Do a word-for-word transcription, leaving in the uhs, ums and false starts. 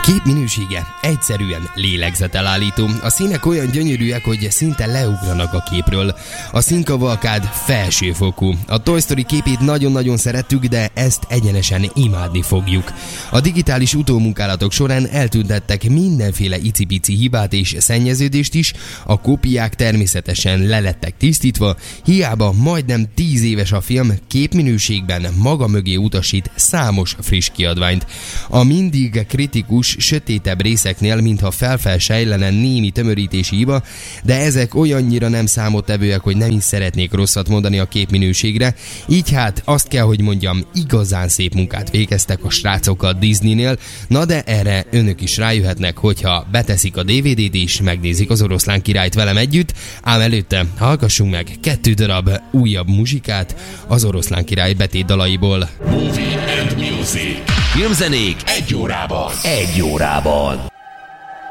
Kép minősége egyszerűen lélegzetelállító. A színek olyan gyönyörűek, hogy szinte leugranak a képről. A színkavalkád felsőfokú. A Toy Story képét nagyon-nagyon szerettük, de ezt egyenesen imádni fogjuk. A digitális utómunkálatok során eltüntettek mindenféle icipici hibát és szennyeződést is, a kópiák természetesen lelettek tisztítva, hiába majdnem tíz éves a film, képminőségben maga mögé utasít számos friss kiadványt. A mindig kritikus, sötétebb részeknél, mintha felfel sejlene némi tömörítési hiba, de ezek olyannyira nem számottevőek, hogy nem is szeretnék rosszat mondani a képminőségre, így hát azt kell, hogy mondjam, igazán szép munkát végeztek a srácok a Disneynél, na de erre önök is rájöhetnek, hogyha beteszik a dé vé dét és megnézik az Oroszlán királyt velem együtt, ám előtte hallgassunk meg kettő darab újabb muzsikát az Oroszlán király betét dalaiból. Movie and Music. Filmzenék egy órában. Egy órában.